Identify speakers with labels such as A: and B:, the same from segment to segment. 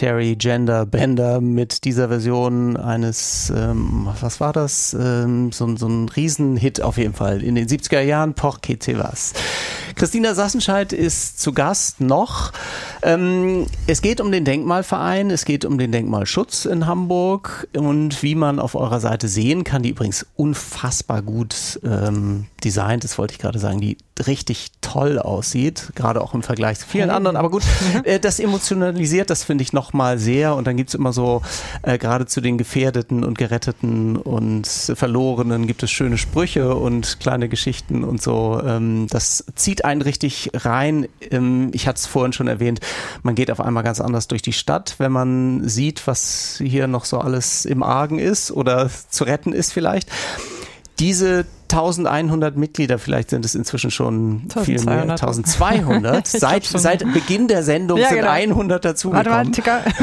A: Non-Binary Gender Bender mit dieser Version eines, was war das? So ein Riesenhit auf jeden Fall in den 70er Jahren, Por que te vas. Christina Sassenscheidt ist zu Gast noch. Es geht um den Denkmalverein, es geht um den Denkmalschutz in Hamburg und wie man auf eurer Seite sehen kann, die übrigens unfassbar gut designt ist, wollte ich gerade sagen, die richtig toll aussieht, gerade auch im Vergleich zu vielen anderen, aber gut, das emotionalisiert, das finde ich nochmal sehr und dann gibt es immer so, gerade zu den Gefährdeten und Geretteten und Verlorenen gibt es schöne Sprüche und kleine Geschichten und so, das zieht einen richtig rein, ich hatte es vorhin schon erwähnt, man geht auf einmal ganz anders durch die Stadt, wenn man sieht, was hier noch so alles im Argen ist oder zu retten ist vielleicht. Diese 1100 Mitglieder, vielleicht sind es inzwischen schon 1200. Viel mehr, 1200. Seit Beginn der Sendung sind 100 dazugekommen.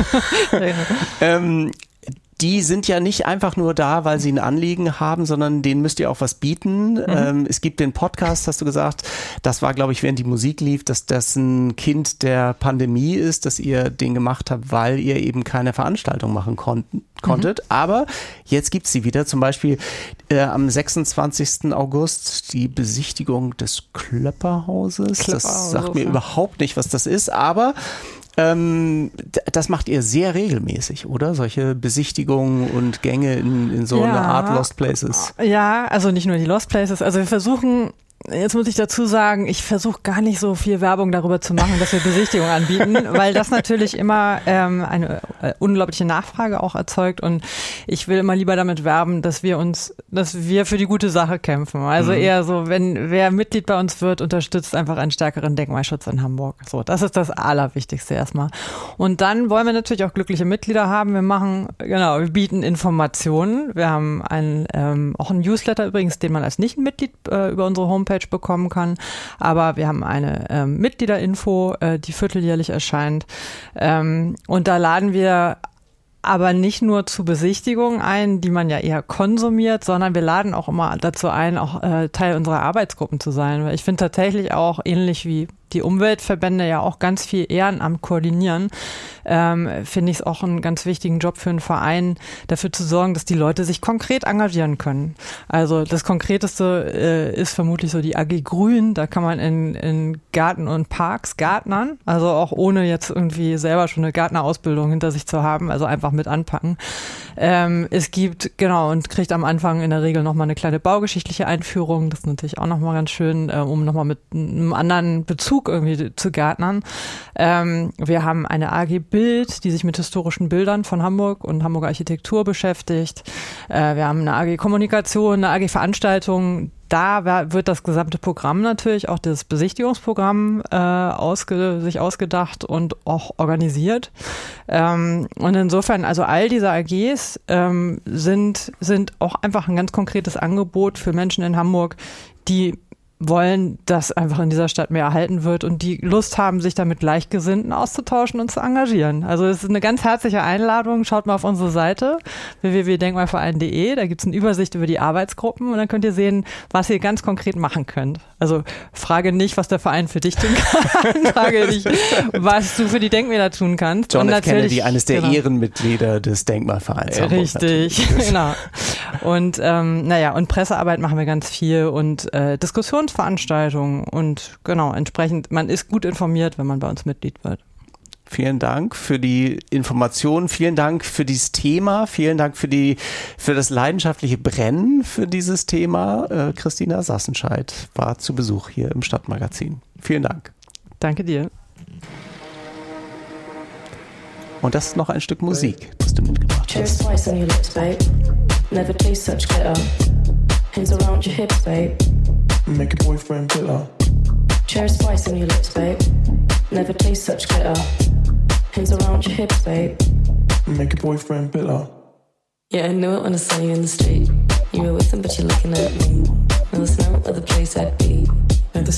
A: Die sind ja nicht einfach nur da, weil sie ein Anliegen haben, sondern denen müsst ihr auch was bieten. Es gibt den Podcast, hast du gesagt, das war, glaube ich, während die Musik lief, dass das ein Kind der Pandemie ist, dass ihr den gemacht habt, weil ihr eben keine Veranstaltung machen konntet. Aber jetzt gibt's sie wieder, zum Beispiel am 26. August die Besichtigung des Klöpperhauses. Das sagt mir überhaupt nicht, was das ist, aber das macht ihr sehr regelmäßig, oder? Solche Besichtigungen und Gänge in so eine Art Lost Places.
B: Ja, also nicht nur die Lost Places. Also wir versuchen, jetzt muss ich dazu sagen, ich versuche gar nicht so viel Werbung darüber zu machen, dass wir Besichtigungen anbieten, weil das natürlich immer eine unglaubliche Nachfrage auch erzeugt und ich will immer lieber damit werben, dass wir für die gute Sache kämpfen. Also eher so, wenn wer Mitglied bei uns wird, unterstützt einfach einen stärkeren Denkmalschutz in Hamburg. So, das ist das Allerwichtigste erstmal. Und dann wollen wir natürlich auch glückliche Mitglieder haben. Wir bieten Informationen. Wir haben auch einen Newsletter übrigens, den man als Nicht-Mitglied über unsere Homepage bekommen kann. Aber wir haben eine Mitgliederinfo, die vierteljährlich erscheint. Und da laden wir aber nicht nur zu Besichtigungen ein, die man ja eher konsumiert, sondern wir laden auch immer dazu ein, auch Teil unserer Arbeitsgruppen zu sein. Weil ich finde tatsächlich auch, ähnlich wie die Umweltverbände ja auch ganz viel Ehrenamt koordinieren, finde ich es auch einen ganz wichtigen Job für einen Verein, dafür zu sorgen, dass die Leute sich konkret engagieren können. Also das Konkreteste ist vermutlich so die AG Grün, da kann man in Garten und Parks gärtnern, also auch ohne jetzt irgendwie selber schon eine Gärtnerausbildung hinter sich zu haben, also einfach mit anpacken. Es gibt, und kriegt am Anfang in der Regel nochmal eine kleine baugeschichtliche Einführung, das ist natürlich auch nochmal ganz schön, um nochmal mit einem anderen Bezug irgendwie zu gärtnern. Wir haben eine AG Bild, die sich mit historischen Bildern von Hamburg und Hamburger Architektur beschäftigt. Wir haben eine AG Kommunikation, eine AG Veranstaltung. Da wird das gesamte Programm natürlich, auch das Besichtigungsprogramm sich ausgedacht und auch organisiert. Und insofern, also all diese AGs sind auch einfach ein ganz konkretes Angebot für Menschen in Hamburg, die wollen, dass einfach in dieser Stadt mehr erhalten wird und die Lust haben, sich da mit Gleichgesinnten auszutauschen und zu engagieren. Also es ist eine ganz herzliche Einladung. Schaut mal auf unsere Seite www.denkmalverein.de. Da gibt es eine Übersicht über die Arbeitsgruppen und dann könnt ihr sehen, was ihr ganz konkret machen könnt. Also frage nicht, was der Verein für dich tun kann. Frage nicht, was du für die Denkmäler tun kannst.
A: John F. Kennedy, eines der Ehrenmitglieder des Denkmalvereins.
B: Richtig, genau. Und und Pressearbeit machen wir ganz viel und Diskussionsveranstaltungen und entsprechend, man ist gut informiert, wenn man bei uns Mitglied wird.
A: Vielen Dank für die Informationen, vielen Dank für dieses Thema, vielen Dank für das leidenschaftliche Brennen für dieses Thema. Christina Sassenscheidt war zu Besuch hier im Stadtmagazin. Vielen Dank.
B: Danke dir.
A: Und das ist noch ein Stück Musik, das du mitgebracht hast.
C: Never taste such glitter. Hands around your hips, babe. Make your boyfriend bitter. Cherry spice on your lips, babe. Never taste such glitter. Hands around your hips, babe. Make your boyfriend bitter. Yeah, I knew it when I saw you in the street. You were with him, but you're looking at me. Know the smell of the place I'd be.